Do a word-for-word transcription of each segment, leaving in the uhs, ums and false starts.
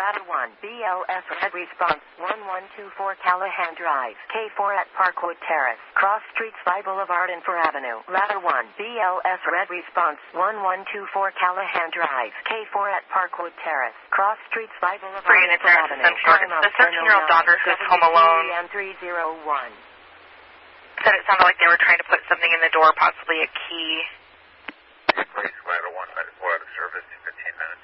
Ladder one, B L S Red Response, one one two four Callahan Drive, K four at Parkwood Terrace, Cross Streets by Boulevard and Fur Avenue. Ladder one, B L S Red Response, one one two four Callahan Drive, K four at Parkwood Terrace, Cross Streets by Boulevard For units and Fur there, Avenue. the thirteen-year-old daughter who's home alone three zero one. said it sounded like they were trying to put something in the door, possibly a key. Police, Ladder one, Ladder four out of service in fifteen minutes.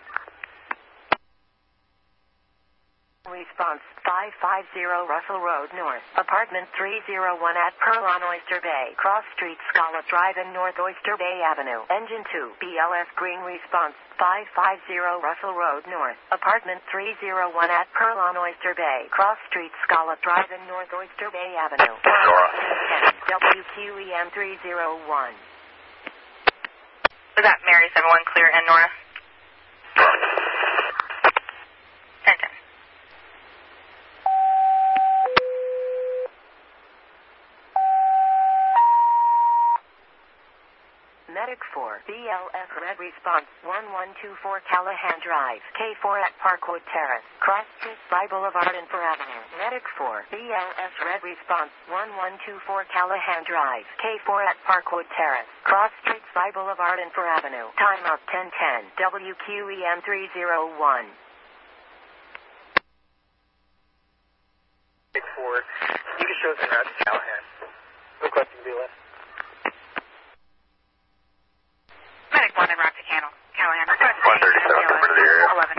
Response five five zero Russell Road North, Apartment three oh one at Pearl on Oyster Bay, Cross Street, Scala Drive and North Oyster Bay Avenue. Engine two, B L S Green Response five five zero Russell Road North, Apartment three oh one at Pearl on Oyster Bay, Cross Street, Scala Drive and North Oyster Bay Avenue. W Q E M three oh one. Was that Mary seven one clear and Nora? ten ten. Medic four, B L S Red Response, one one two four Callahan Drive, K four at Parkwood Terrace, Cross Street by Boulevard and Fur Avenue. Medic four, B L S Red Response, one one two four Callahan Drive, K four at Parkwood Terrace, Cross Street by Boulevard and Fur Avenue. Timeout ten ten, W Q E M three oh one. Medic four, you can show us the route to Callahan. Requesting B L S. Medic one and route to Cannell. Callahan. one thirty-seven, come into the area. eleven.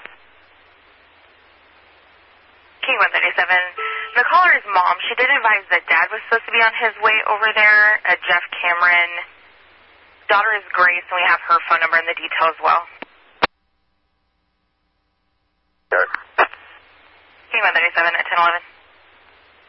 King one thirty-seven. The caller's mom, she did advise that Dad was supposed to be on his way over there, uh, Jeff Cameron. Daughter is Grace, and we have her phone number and the detail as well. Good. King one thirty-seven at ten eleven.